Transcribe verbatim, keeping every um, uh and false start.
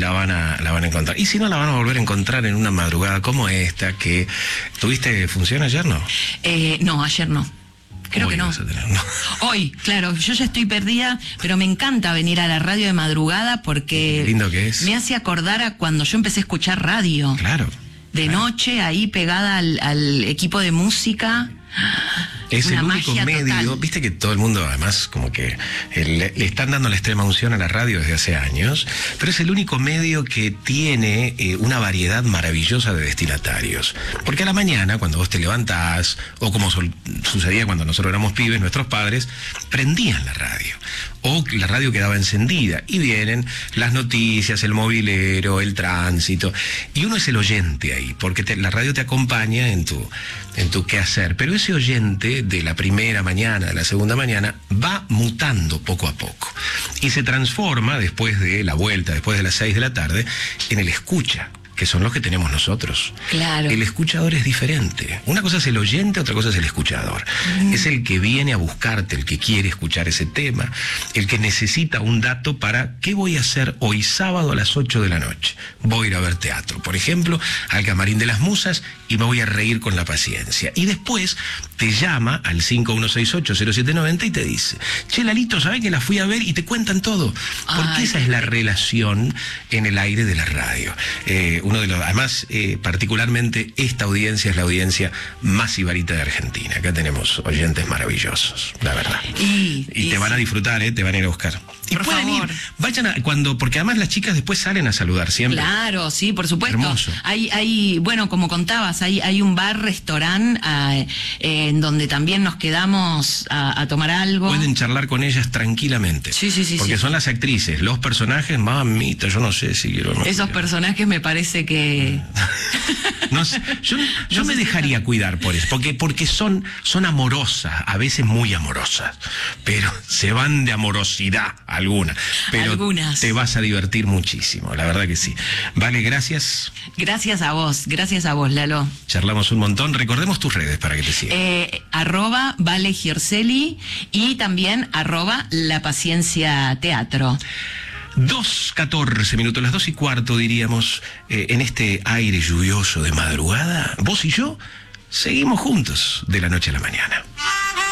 la van a, la van a encontrar. Y si no, la van a volver a encontrar en una madrugada como esta, que... ¿Tuviste función ayer, no? Eh, no, ayer no. Creo Hoy que no. vas a tener, ¿no? Hoy, claro, yo ya estoy perdida, pero me encanta venir a la radio de madrugada porque... Qué lindo que es. Me hace acordar a cuando yo empecé a escuchar radio. Claro. De claro. noche, ahí pegada al, al equipo de música. Es Una el único magia medio, total. viste que todo el mundo además como que el, le están dando la extrema unción a la radio desde hace años, pero es el único medio que tiene eh, una variedad maravillosa de destinatarios. Porque a la mañana, cuando vos te levantás, o como sol, sucedía cuando nosotros éramos pibes, nuestros padres prendían la radio, o la radio quedaba encendida, y vienen las noticias, el movilero, el tránsito, y uno es el oyente ahí, porque te, la radio te acompaña en tu, en tu quehacer, pero ese oyente de la primera mañana, de la segunda mañana, va mutando poco a poco y se transforma después de la vuelta, después de las seis de la tarde, en el escucha, que son los que tenemos nosotros. Claro. El escuchador es diferente. Una cosa es el oyente, otra cosa es el escuchador. Mm. Es el que viene a buscarte, el que quiere escuchar ese tema, el que necesita un dato para ¿qué voy a hacer hoy sábado a las ocho de la noche? Voy a ir a ver teatro, por ejemplo, al Camarín de las Musas, y me voy a reír con la paciencia. Y después te llama al cinco uno seis ocho cero siete nueve cero y te dice, che, Lalito, ¿sabés que la fui a ver? Y te cuentan todo. Porque Ay, esa es la relación en el aire de la radio. Eh, uno de los, además, eh, particularmente esta audiencia es la audiencia más ibarita de Argentina. Acá tenemos oyentes maravillosos, la verdad. Y, y y te van a sí. disfrutar, ¿eh? Te van a ir a buscar. Y Por pueden favor. ir, vayan a, cuando, porque además las chicas después salen a saludar siempre. Claro, sí, por supuesto. Hermoso. Hay, hay, bueno, como contabas, hay, hay un bar, restaurante, eh, eh, en donde también nos quedamos a, a tomar algo. Pueden charlar con ellas tranquilamente. Sí, sí, sí. Porque sí. son las actrices, los personajes, mamita, yo no sé si quiero o no. Esos quiero. personajes me parece que... No sé, yo, yo No me sé si dejaría está... cuidar por eso, porque, porque son, son amorosas, a veces muy amorosas, pero se van de amorosidad alguna. Pero Algunas. te vas a divertir muchísimo, la verdad que sí. Vale, gracias. Gracias a vos, gracias a vos, Lalo. Charlamos un montón. Recordemos tus redes para que te sigan. Eh, arroba Vale Giorcelli y también arroba La Paciencia Teatro. Dos catorce minutos, las dos y cuarto diríamos, eh, en este aire lluvioso de madrugada, vos y yo seguimos juntos de la noche a la mañana.